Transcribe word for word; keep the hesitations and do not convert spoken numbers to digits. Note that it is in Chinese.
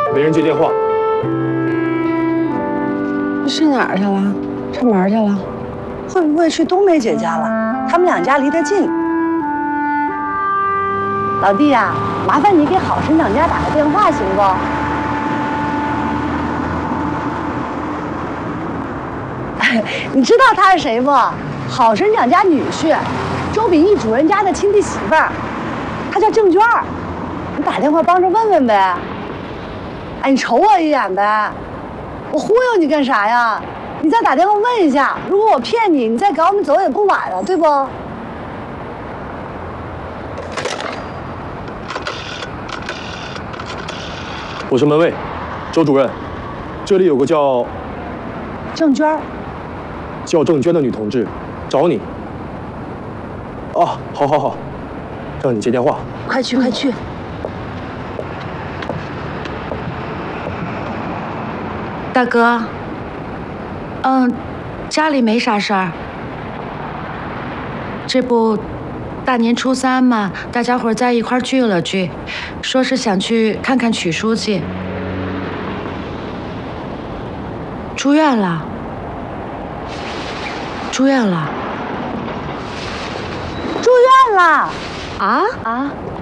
没人接电话。 去哪儿去了？串门去了？会不会去冬梅姐家了？他们两家离得近。老弟呀、啊，麻烦你给郝省长家打个电话，行不？你知道他是谁不？郝省长家女婿，周秉义主任家的亲戚媳妇儿，他叫郑娟儿。你打电话帮着问问呗。哎，你瞅我一眼呗，我忽悠你干啥呀？你再打电话问一下，如果我骗你，你再赶我们走也不晚了，对不？ 我是门卫，周主任，这里有个叫郑娟儿， 叫郑娟的女同志，找你。啊，好好好，让你接电话。 快去快去。 大哥，嗯，家里没啥事儿。这不，大年初三嘛，大家伙在一块儿聚了聚，说是想去看看曲书记。住院了，住院了， 住院了。 啊啊！